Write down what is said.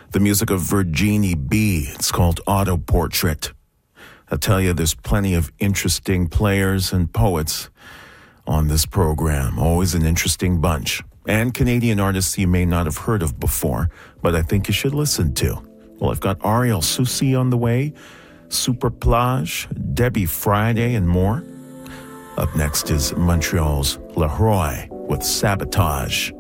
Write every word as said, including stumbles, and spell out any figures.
The music of Virginie B. It's called Auto Portrait. I tell you, there's plenty of interesting players and poets on this program. Always an interesting bunch. And Canadian artists you may not have heard of before, but I think you should listen to. Well, I've got Ariel Soucy on the way, Super Plage, Debbie Friday, and more. Up next is Montreal's Leroy with Sabotage.